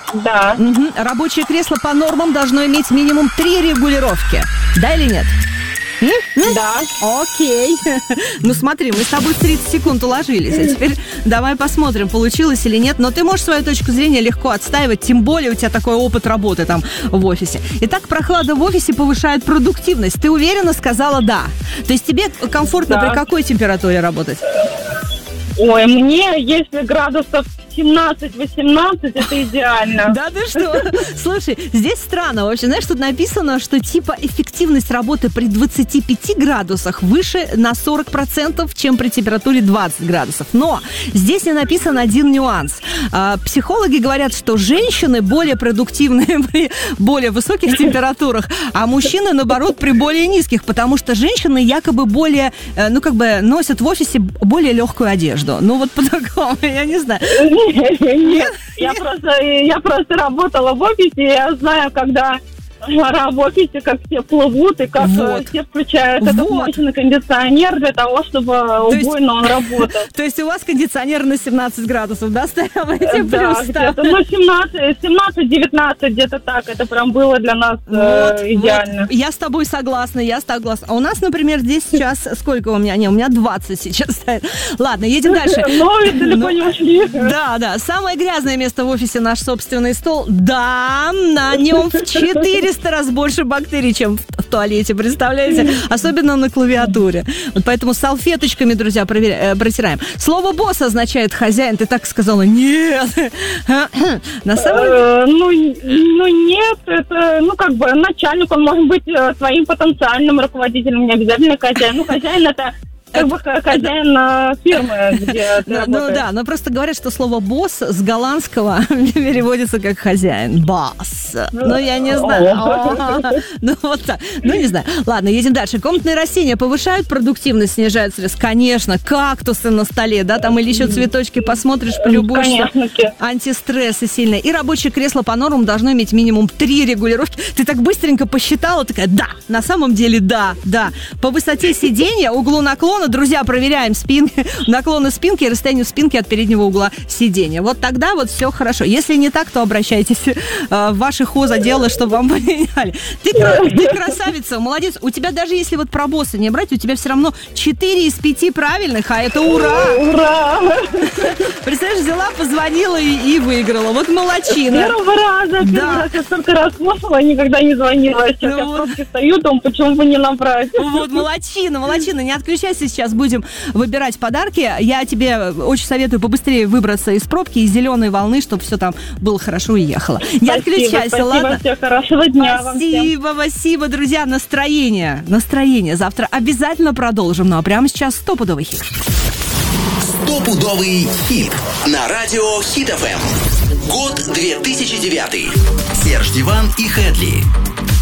Да. Рабочее кресло по нормам должно иметь минимум 3 регулировки. Да или нет? Да. Окей. Ну смотри, мы с тобой в 30 секунд уложились. А теперь давай посмотрим, получилось или нет. Но ты можешь свою точку зрения легко отстаивать, тем более у тебя такой опыт работы там в офисе. Итак, прохлада в офисе повышает продуктивность. Ты уверенно сказала «да». То есть тебе комфортно при какой температуре работать? Ой, мне, если градусов 17-18, это идеально. Да ты что? Слушай, здесь странно вообще. Знаешь, тут написано, что типа эффективность работы при 25 градусах выше на 40%, чем при температуре 20 градусов. Но здесь не написан один нюанс. Психологи говорят, что женщины более продуктивны при более высоких температурах, а мужчины, наоборот, при более низких, потому что женщины якобы более, носят в офисе более легкую одежду. Ну вот по-такому, я не знаю. Нет, я просто работала в офисе, я знаю, когда в офисе, как все плывут и как все включают этот мощный кондиционер для того, чтобы убойно он работал. То есть у вас кондиционер на 17 градусов, да, ставите? Да, где-то, 17-19, где-то так, это прям было для нас идеально. Я с тобой согласна, А у нас, например, здесь сейчас, сколько у меня? У меня 20 сейчас стоит. Ладно, едем дальше. Но ведь далеко не ушли. Да, самое грязное место в офисе наш собственный стол. Да, на нем в 400 раз больше бактерий, чем в туалете, представляете? Особенно на клавиатуре. Вот поэтому салфеточками, друзья, протираем. Слово «босс» означает «хозяин». Ты так сказала? Нет. На самом деле... нет. Это, начальник, он может быть своим потенциальным руководителем, не обязательно хозяин. Хозяин это... хозяин фирмы, где ты работаешь. Но просто говорят, что слово «босс» с голландского переводится как «хозяин». «Босс». Я не знаю. Вот так. Не знаю. Ладно, едем дальше. Комнатные растения повышают продуктивность, снижают стресс? Конечно. Кактусы на столе, да, там или еще цветочки посмотришь, полюбуешься. Антистрессы сильные. И рабочее кресло по нормам должно иметь минимум 3 регулировки. Ты так быстренько посчитала, такая, да, на самом деле, да. По высоте сиденья, углу наклона, друзья, проверяем наклоны спинки и расстояние спинки от переднего угла сиденья. Вот тогда вот все хорошо. Если не так, то обращайтесь в ваше хозотдело, чтобы вам поменяли. Ты красавица, молодец. У тебя даже если вот про босса не брать, у тебя все равно 4 из 5 правильных, а это ура! Ура! Представляешь, взяла, позвонила и выиграла. Вот молодчина. Первого раза. Я столько раз слушала, никогда не звонила. Сейчас я просто стою, думаю, почему бы не набрать. Вот молодчина. Не отключайся, сейчас будем выбирать подарки. Я тебе очень советую побыстрее выбраться из пробки, из зеленой волны, чтобы все там было хорошо и ехало. Не отключайся, ладно? Спасибо, хорошего дня вам всем. Спасибо, друзья. Настроение. Завтра обязательно продолжим. Ну а прямо сейчас стопудовый хит. Стопудовый хит на радио Хит ФМ. Год 2009. Серж Диван и Хедли.